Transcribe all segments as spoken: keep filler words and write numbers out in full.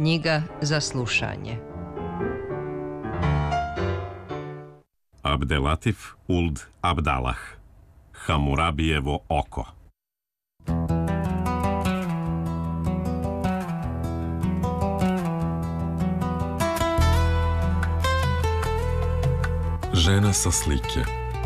Knjiga za slušanje. Abdelatif Uld Abdalah, Hamurabijevo oko. Žena sa slike.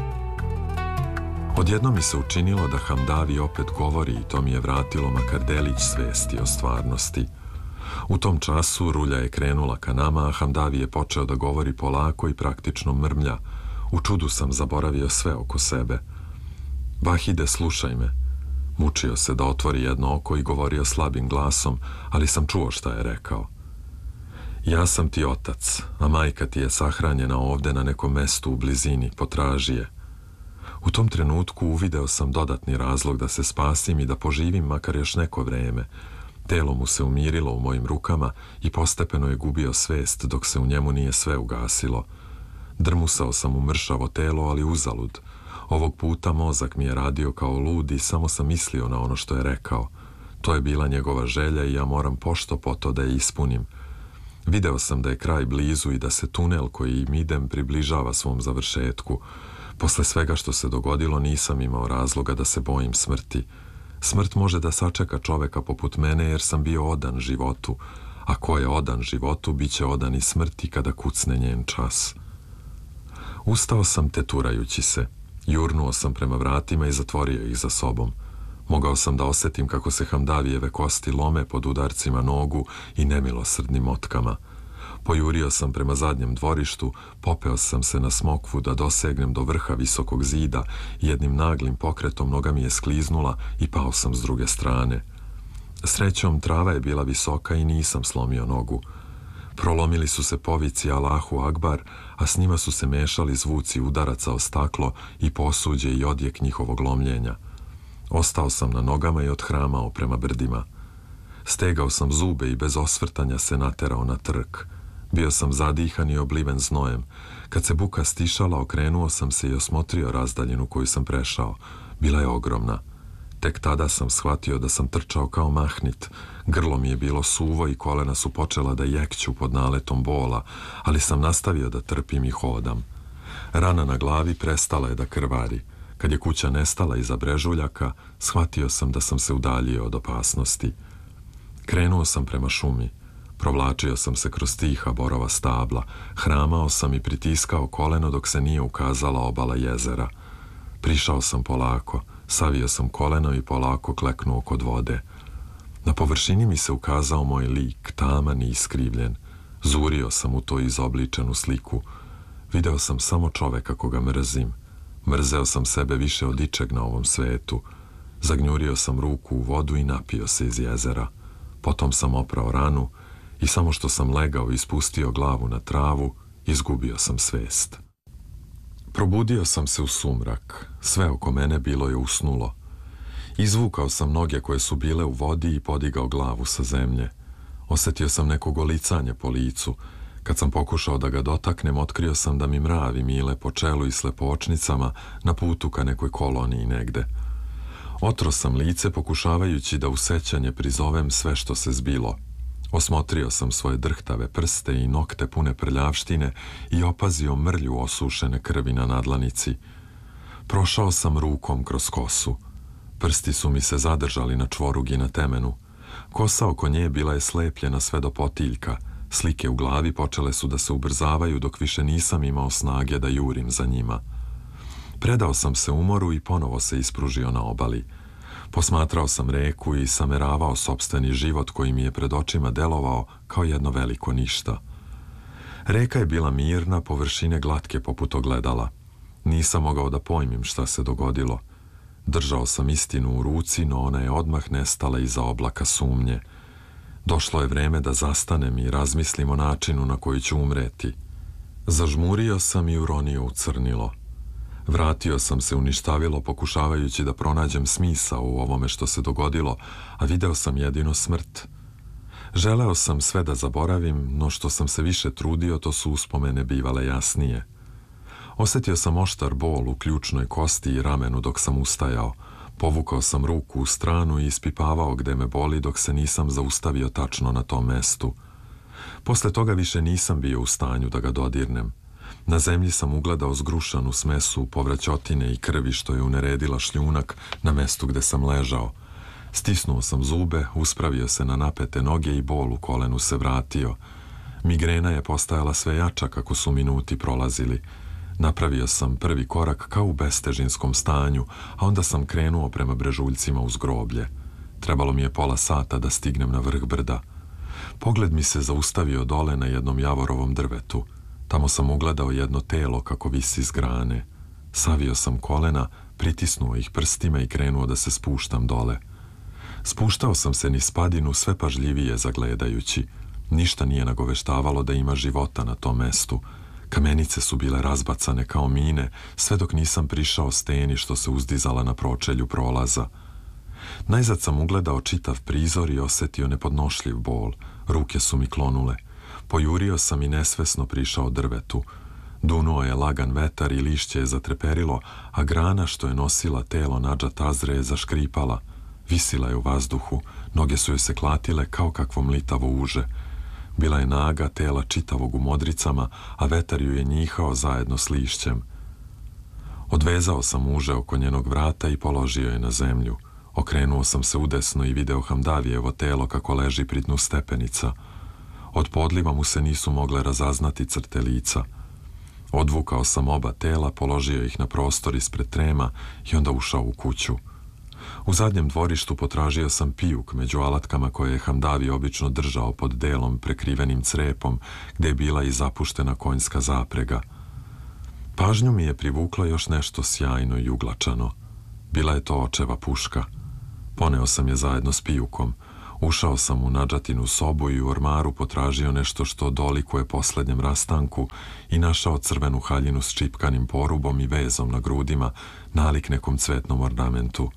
Odjedno mi se učinilo da Hamdavi opet govori i to mi je vratilo makar delić svesti o stvarnosti. U tom času rulja je krenula ka nama, a Hamdavi je počeo da govori polako i praktično mrmlja. U čudu sam zaboravio sve oko sebe. Vahide, slušaj me. Mučio se da otvori jedno oko i govorio slabim glasom, ali sam čuo šta je rekao. Ja sam ti otac, a majka ti je sahranjena ovde na nekom mestu u blizini, potraži je. U tom trenutku uvideo sam dodatni razlog da se spasim i da poživim makar još neko vreme. Telo mu se umirilo u mojim rukama i postepeno je gubio svest dok se u njemu nije sve ugasilo. Drmusao sam u mršavo telo, ali uzalud. Ovog puta mozak mi je radio kao lud i samo sam mislio na ono što je rekao. To je bila njegova želja i ja moram pošto poto da je ispunim. Video sam da je kraj blizu i da se tunel koji im idem približava svom završetku. Posle svega što se dogodilo nisam imao razloga da se bojim smrti. Smrt može da sačeka čoveka poput mene jer sam bio odan životu, a ko je odan životu bit će odan i smrti kada kucne njen čas. Ustao sam teturajući se, jurnuo sam prema vratima i zatvorio ih za sobom. Mogao sam da osetim kako se Hamdavijeve kosti lome pod udarcima nogu i nemilosrdnim motkama. Pojurio sam prema zadnjem dvorištu, popeo sam se na smokvu da dosegnem do vrha visokog zida i jednim naglim pokretom noga mi je skliznula i pao sam s druge strane. Srećom, trava je bila visoka i nisam slomio nogu. Prolomili su se povici Allahu Akbar, a s njima su se mešali zvuci udaraca o staklo i posuđe i odjek njihovog lomljenja. Ostao sam na nogama i odhramao prema brdima. Stegao sam zube i bez osvrtanja se naterao na trk. Bio sam zadihan i obliven znojem. Kad se buka stišala, okrenuo sam se i osmotrio razdaljinu koju sam prešao. Bila je ogromna. Tek tada sam shvatio da sam trčao kao mahnit. Grlo mi je bilo suvo i kolena su počela da jekću pod naletom bola, ali sam nastavio da trpim i hodam. Rana na glavi prestala je da krvari. Kad je kuća nestala iza brežuljaka, shvatio sam da sam se udaljio od opasnosti. Krenuo sam prema šumi. Provlačio sam se kroz tiha borova stabla, hramao sam i pritiskao koleno dok se nije ukazala obala jezera. Prišao sam polako, savio sam koleno i polako kleknuo kod vode. Na površini mi se ukazao moj lik, taman i iskrivljen. Zurio sam u to izobličenu sliku. Video sam samo čoveka koga mrzim. Mrzeo sam sebe više od ičeg na ovom svetu. Zagnjurio sam ruku u vodu i napio se iz jezera. Potom sam oprao ranu i samo što sam legao i spustio glavu na travu, izgubio sam svest. Probudio sam se u sumrak. Sve oko mene bilo je usnulo. Izvukao sam noge koje su bile u vodi i podigao glavu sa zemlje. Osetio sam neko golicanje po licu. Kad sam pokušao da ga dotaknem, otkrio sam da mi mravi mile po čelu i slepočnicama na putu ka nekoj koloniji negde. Otro sam lice pokušavajući da u sećanje prizovem sve što se zbilo. Osmotrio sam svoje drhtave prste i nokte pune prljavštine i opazio mrlju osušene krvi na nadlanici. Prošao sam rukom kroz kosu. Prsti su mi se zadržali na čvorugi na temenu. Kosa oko nje bila je slepljena sve do potiljka. Slike u glavi počele su da se ubrzavaju dok više nisam imao snage da jurim za njima. Predao sam se umoru i ponovo se ispružio na obali. Posmatrao sam reku i sameravao sopstveni život koji mi je pred očima delovao kao jedno veliko ništa. Reka je bila mirna, površine glatke poput ogledala. Nisam mogao da pojmim šta se dogodilo. Držao sam istinu u ruci, no ona je odmah nestala iza oblaka sumnje. Došlo je vreme da zastanem i razmislim o načinu na koji ću umreti. Zažmurio sam i uronio u crnilo. Vratio sam se uništavilo pokušavajući da pronađem smisao u ovome što se dogodilo, a video sam jedino smrt. Želeo sam sve da zaboravim, no što sam se više trudio, to su uspomene bivale jasnije. Osetio sam oštar bol u ključnoj kosti i ramenu dok sam ustajao. Povukao sam ruku u stranu i ispipavao gde me boli dok se nisam zaustavio tačno na tom mestu. Posle toga više nisam bio u stanju da ga dodirnem. Na zemlji sam ugledao zgrušanu smesu povraćotine i krvi što je uneredila šljunak na mestu gde sam ležao. Stisnuo sam zube, uspravio se na napete noge i bol u kolenu se vratio. Migrena je postajala sve jača kako su minuti prolazili. Napravio sam prvi korak kao u bestežinskom stanju, a onda sam krenuo prema brežuljcima uz groblje. Trebalo mi je pola sata da stignem na vrh brda. Pogled mi se zaustavio dole na jednom javorovom drvetu. Tamo sam ugledao jedno telo kako visi s grane. Savio sam kolena, pritisnuo ih prstima i krenuo da se spuštam dole. Spuštao sam se niz padinu sve pažljivije zagledajući. Ništa nije nagoveštavalo da ima života na tom mestu. Kamenice su bile razbacane kao mine, sve dok nisam prišao steni što se uzdizala na pročelju prolaza. Najzad sam ugledao čitav prizor i osetio nepodnošljiv bol. Ruke su mi klonule. Pojurio sam i nesvesno prišao drvetu. Dunuo je lagan vetar i lišće je zatreperilo, a grana što je nosila telo Nadža Tazre je zaškripala. Visila je u vazduhu, noge su joj se klatile kao kakvo mlitavo uže. Bila je naga, tela čitavog u modricama, a vetar ju je njihao zajedno s lišćem. Odvezao sam uže oko njenog vrata i položio je na zemlju. Okrenuo sam se udesno i video Hamdavijevo telo kako leži pri dnu stepenica. Od podliva mu se nisu mogle razaznati crte lica. Odvukao sam oba tela, položio ih na prostor ispred trema i onda ušao u kuću. U zadnjem dvorištu potražio sam pijuk među alatkama koje je Hamdavi obično držao pod delom prekrivenim crepom, gde je bila i zapuštena konjska zaprega. Pažnju mi je privuklo još nešto sjajno i uglačano. Bila je to očeva puška. Poneo sam je zajedno s pijukom. Ušao sam u Nadžatinu sobu i u ormaru potražio nešto što dolikuje poslednjem rastanku i našao crvenu haljinu s čipkanim porubom i vezom na grudima, nalik nekom cvetnom ornamentu.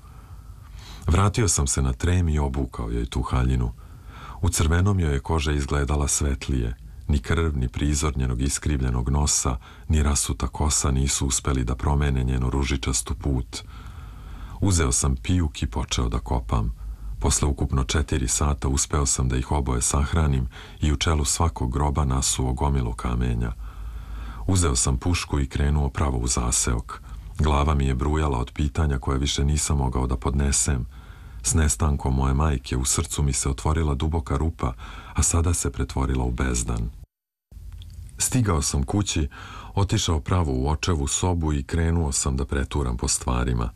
Vratio sam se na trem i obukao joj tu haljinu. U crvenom joj je koža izgledala svetlije. Ni krv, ni prizor njenog iskrivljenog nosa, ni rasuta kosa nisu uspeli da promene njenu ružičastu put. Uzeo sam pijuk i počeo da kopam. Posle ukupno četiri sata uspeo sam da ih oboje sahranim i u čelu svakog groba nasuo gomilu kamenja. Uzeo sam pušku i krenuo pravo u zaseok. Glava mi je brujala od pitanja koje više nisam mogao da podnesem. S nestankom moje majke u srcu mi se otvorila duboka rupa, a sada se pretvorila u bezdan. Stigao sam kući, otišao pravo u očevu sobu i krenuo sam da preturam po stvarima.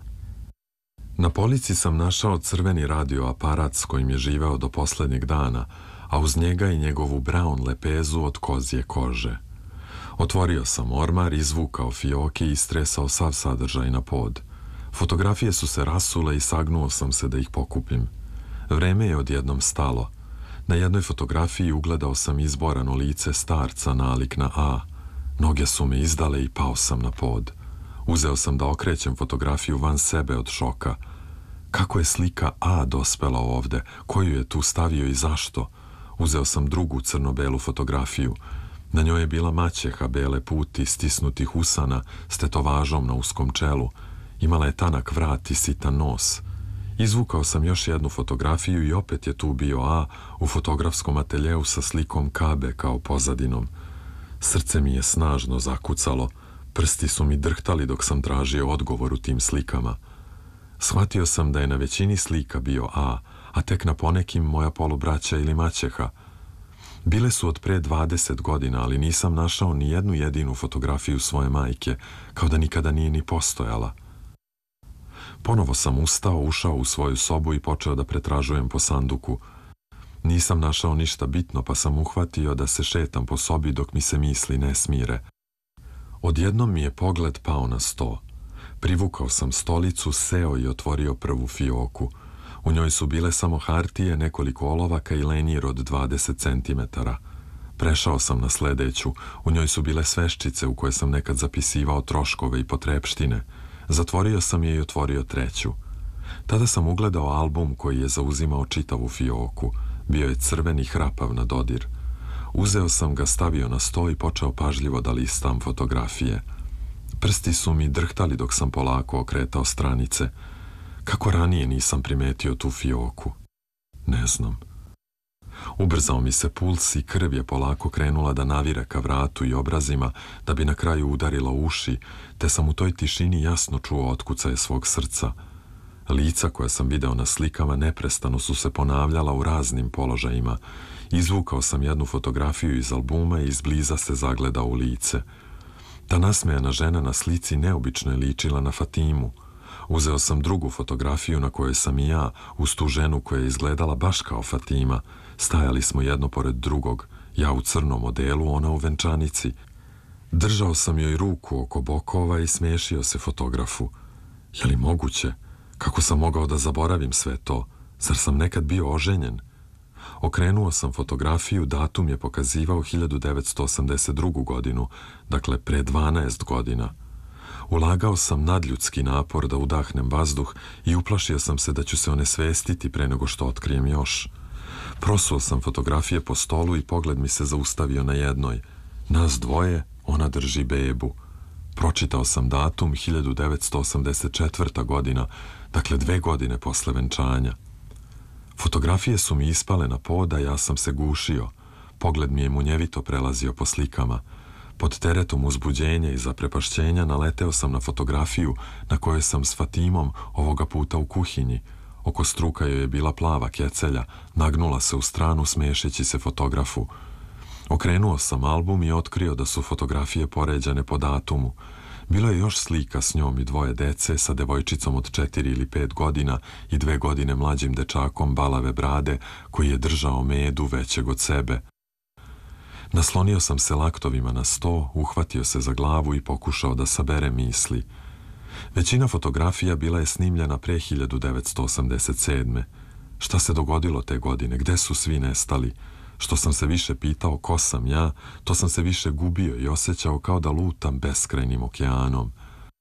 Na polici sam našao crveni radioaparat s kojim je živeo do poslednjeg dana, a uz njega i njegovu brown lepezu od kozje kože. Otvorio sam ormar, izvukao fioke i istresao sav sadržaj na pod. Fotografije su se rasule i sagnuo sam se da ih pokupim. Vreme je odjednom stalo. Na jednoj fotografiji ugledao sam izborano lice starca nalik na A. Noge su me izdale i pao sam na pod. Uzeo sam da okrećem fotografiju van sebe od šoka. Kako je slika A dospela ovde? Koju je tu stavio i zašto? Uzeo sam drugu crno-belu fotografiju. Na njoj je bila maćeha bele puti, stisnutih usana, s tetovažom na uskom čelu. Imala je tanak vrat i sitan nos. Izvukao sam još jednu fotografiju i opet je tu bio A u fotografskom ateljeu sa slikom Kabe kao pozadinom. Srce mi je snažno zakucalo. Prsti su mi drhtali dok sam tražio odgovor u tim slikama. Shvatio sam da je na većini slika bio A, a tek na ponekim moja polubraća ili maćeha. Bile su od pre dvadeset godina, ali nisam našao ni jednu jedinu fotografiju svoje majke, kao da nikada nije ni postojala. Ponovo sam ustao, ušao u svoju sobu i počeo da pretražujem po sanduku. Nisam našao ništa bitno, pa sam uhvatio da se šetam po sobi dok mi se misli ne smire. Odjednom mi je pogled pao na sto. Privukao sam stolicu, seo i otvorio prvu fioku. U njoj su bile samo hartije, nekoliko olovaka i lenjir od dvadeset centimetara. Prešao sam na sledeću. U njoj su bile sveščice u koje sam nekad zapisivao troškove i potrepštine. Zatvorio sam je i otvorio treću. Tada sam ugledao album koji je zauzimao čitavu fioku. Bio je crven i hrapav na dodir. Uzeo sam ga, stavio na sto i počeo pažljivo da listam fotografije. Prsti su mi drhtali dok sam polako okretao stranice. Kako ranije nisam primetio tu fioku? Ne znam. Ubrzao mi se puls i krv je polako krenula da navire ka vratu i obrazima da bi na kraju udarila u uši, te sam u toj tišini jasno čuo otkucaje svog srca. Lica koja sam video na slikama neprestano su se ponavljala u raznim položajima. Izvukao sam jednu fotografiju iz albuma i izbliza se zagledao u lice. Ta nasmejana žena na slici neobično je ličila na Fatimu. Uzeo sam drugu fotografiju na kojoj sam i ja, uz tu ženu koja je izgledala baš kao Fatima. Stajali smo jedno pored drugog, ja u crnom odelu, ona u venčanici. Držao sam joj ruku oko bokova i smiješio se fotografu. Je li moguće? Kako sam mogao da zaboravim sve to? Zar sam nekad bio oženjen? Okrenuo sam fotografiju, datum je pokazivao hiljadu devetsto osamdeset drugu. godinu, dakle pre dvanaest godina. Ulagao sam nadljudski napor da udahnem vazduh i uplašio sam se da ću se onesvestiti pre nego što otkrijem još. Prosuo sam fotografije po stolu i pogled mi se zaustavio na jednoj. Nas dvoje, ona drži bebu. Pročitao sam datum hiljadu devetsto osamdeset četvrta. godina, dakle dve godine posle venčanja. Fotografije su mi ispale na pod, a ja sam se gušio. Pogled mi je munjevito prelazio po slikama. Pod teretom uzbuđenja i zaprepašćenja naleteo sam na fotografiju na kojoj sam s Fatimom, ovoga puta u kuhinji. Oko struka joj je bila plava kecelja, nagnula se u stranu smešeći se fotografu. Okrenuo sam album i otkrio da su fotografije poređane po datumu. Bilo je još slika s njom i dvoje dece, sa devojčicom od četiri ili pet godina i dve godine mlađim dečakom balave brade koji je držao medu većeg od sebe. Naslonio sam se laktovima na sto, uhvatio se za glavu i pokušao da sabere misli. Većina fotografija bila je snimljena pre hiljadu devetsto osamdeset sedme. Šta se dogodilo te godine? Gde su svi nestali? Što sam se više pitao ko sam ja, to sam se više gubio i osjećao kao da lutam beskrajnim okeanom.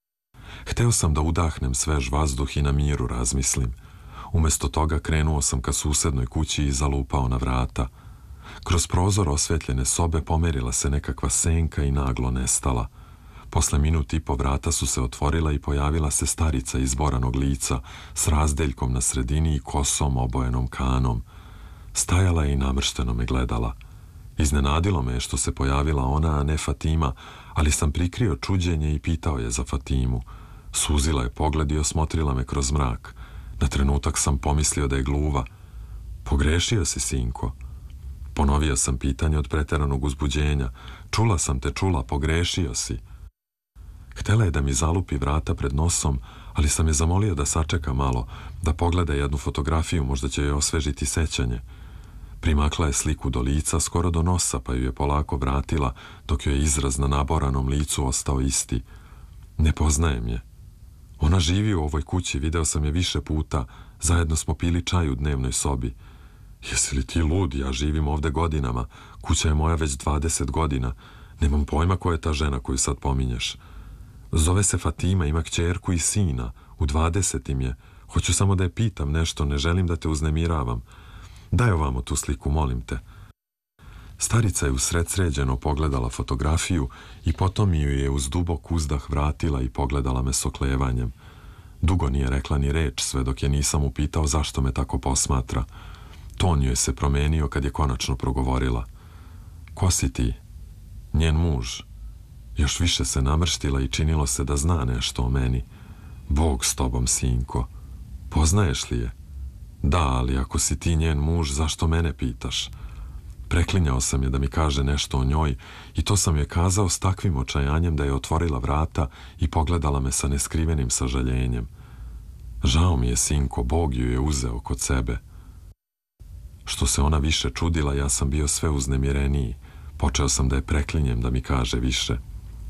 Hteo sam da udahnem svež vazduh i na miru razmislim. Umesto toga krenuo sam ka susednoj kući i zalupao na vrata. Kroz prozor osvetljene sobe pomerila se nekakva senka i naglo nestala. Posle minut i po vrata su se otvorila i pojavila se starica izboranog lica s razdeljkom na sredini i kosom obojenom kanom. Stajala je i namršteno me gledala. Iznenadilo me je što se pojavila ona, a ne Fatima, ali sam prikrio čuđenje i pitao je za Fatimu. Suzila je pogled i osmotrila me kroz mrak. Na trenutak sam pomislio da je gluva. Pogrešio si, sinko. Ponovio sam pitanje od preteranog uzbuđenja. Čula sam te, čula, pogrešio si. Htela je da mi zalupi vrata pred nosom, ali sam je zamolio da sačeka malo, da pogleda jednu fotografiju, možda će joj osvežiti sećanje. Primakla je sliku do lica, skoro do nosa, pa ju je polako vratila, dok joj je izraz na naboranom licu ostao isti. Ne poznajem je. Ona živi u ovoj kući, video sam je više puta, zajedno smo pili čaj u dnevnoj sobi. Jesi li ti lud? Ja živim ovde godinama, kuća je moja već dvadeset godina, nemam pojma ko je ta žena koju sad pominješ. Zove se Fatima, ima kćerku i sina, u dvadesetim je. Hoću samo da je pitam nešto, ne želim da te uznemiravam. Daj ovamo tu sliku, molim te. Starica je usred sređeno pogledala fotografiju i potom ju je uz dubok uzdah vratila i pogledala me s oklevanjem. Dugo nije rekla ni reč, sve dok je nisam upitao zašto me tako posmatra. Ton joj se promenio kad je konačno progovorila. Ko si ti? Njen muž. Još više se namrštila i činilo se da zna nešto o meni. Bog s tobom, sinko. Poznaješ li je? Da, ali ako si ti njen muž, zašto mene pitaš? Preklinjao sam je da mi kaže nešto o njoj i to sam je kazao s takvim očajanjem da je otvorila vrata i pogledala me sa neskrivenim sažaljenjem. Žao mi je, sinko, Bog ju je uzeo kod sebe. Što se ona više čudila, ja sam bio sve uznemireniji. Počeo sam da je preklinjem da mi kaže više.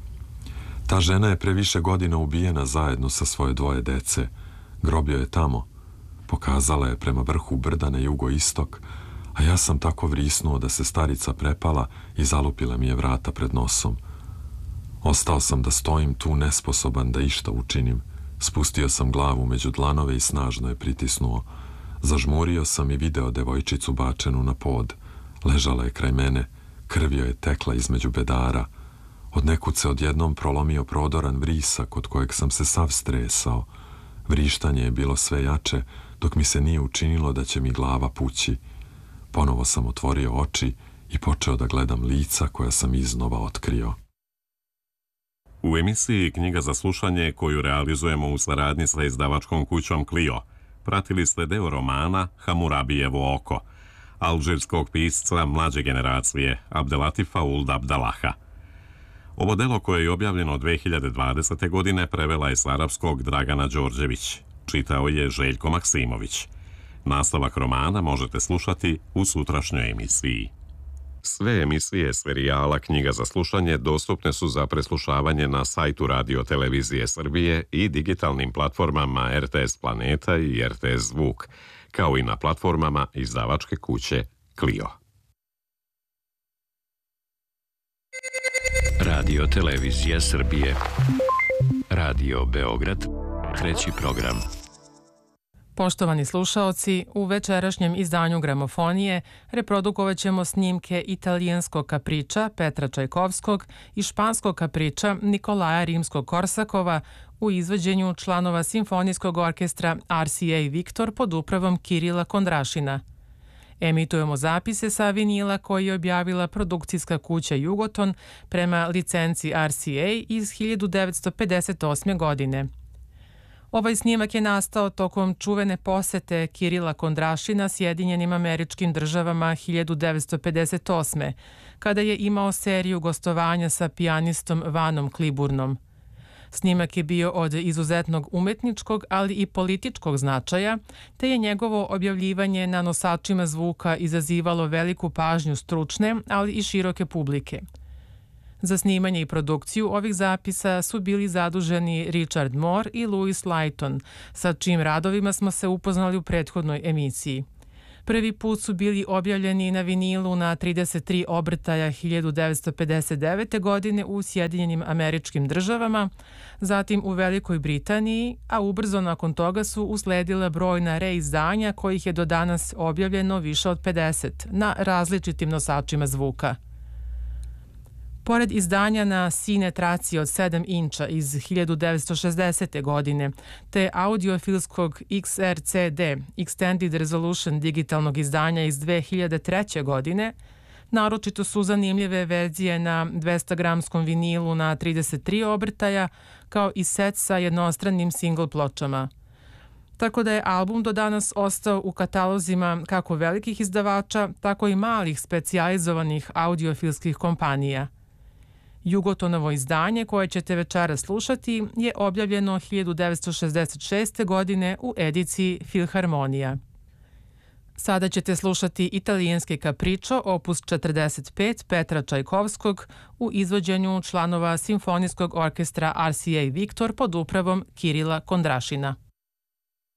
Ta žena je pre više godina ubijena zajedno sa svoje dvoje dece. Grobio je tamo. Pokazala je prema vrhu brda na jugoistok, a ja sam tako vrisnuo da se starica prepala i zalupila mi je vrata pred nosom. Ostao sam da stojim tu nesposoban da išta učinim. Spustio sam glavu među dlanove i snažno je pritisnuo. Zažmurio sam i video devojčicu bačenu na pod. Ležala je kraj mene, krv joj je tekla između bedara. Od nekud se odjednom prolomio prodoran vrisak od kojeg sam se sav stresao. Vrištanje je bilo sve jače, dok mi se nije učinilo da će mi glava pući. Ponovo sam otvorio oči i počeo da gledam lica koja sam iznova otkrio. U emisiji Knjiga za slušanje, koju realizujemo u saradnji sa izdavačkom kućom Clio, pratili ste deo romana Hamurabijevo oko, alžirskog pisca mlađe generacije Abdelatifa Ould Abdallaha. Ovo delo, koje je objavljeno dve hiljade dvadesete. godine, prevela je s arapskog Dragana Đorđević. Čitao je Željko Maksimović. Nastavak romana možete slušati u sutrašnjoj emisiji. Sve emisije serijala Knjiga za slušanje dostupne su za preslušavanje na sajtu Radio Televizije Srbije i digitalnim platformama R T S Planeta i R T S Zvuk, kao i na platformama izdavačke kuće Clio. Radio Televizija Srbije. Radio Beograd. Treći program. Poštovani slušaoci, u večerašnjem izdanju Gramofonije reprodukovat ćemo snimke italijanskog kapriča Petra Čajkovskog i španskog kapriča Nikolaja Rimskog-Korsakova u izvođenju članova simfonijskog orkestra R C A Viktor pod upravom Kirila Kondrašina. Emitujemo zapise sa vinila koji je objavila produkcijska kuća Jugoton prema licenci R C A iz hiljadu devetsto pedeset osme. godine. Ovaj snimak je nastao tokom čuvene posete Kirila Kondrašina Sjedinjenim Američkim Državama hiljadu devetsto pedeset osme. kada je imao seriju gostovanja sa pijanistom Vanom Kliburnom. Snimak je bio od izuzetnog umetničkog, ali i političkog značaja, te je njegovo objavljivanje na nosačima zvuka izazivalo veliku pažnju stručne, ali i široke publike. Za snimanje i produkciju ovih zapisa su bili zaduženi Richard Moore i Louis Layton, sa čijim radovima smo se upoznali u prethodnoj emisiji. Prvi put su bili objavljeni na vinilu na trideset tri obrtaja hiljadu devetsto pedeset devete. godine u Sjedinjenim Američkim Državama, zatim u Velikoj Britaniji, a ubrzo nakon toga su usledila brojna reizdanja kojih je do danas objavljeno više od pedeset na različitim nosačima zvuka. Pored izdanja na sine traci od sedam inča iz hiljadu devetsto šezdesete. godine, te audiofilskog X R C D Extended Resolution digitalnog izdanja iz dve hiljade treće. godine, naročito su zanimljive verzije na dvestogramskom vinilu na trideset tri obrtaja, kao i set sa jednostranim single pločama. Tako da je album do danas ostao u katalozima kako velikih izdavača, tako i malih specijalizovanih audiofilskih kompanija. Jugotonovo izdanje, koje ćete večera slušati, je objavljeno hiljadu devetsto šezdeset šeste. godine u ediciji Filharmonija. Sada ćete slušati italijanski kapričo opus četrdeset pet Petra Čajkovskog u izvođenju članova simfonijskog orkestra R C A Viktor pod upravom Kirila Kondrašina.